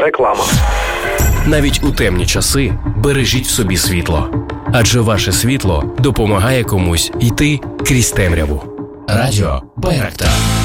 Реклама. Навіть у темні часи бережіть в собі світло. Адже ваше світло допомагає комусь йти крізь темряву. Радіо Байрактар.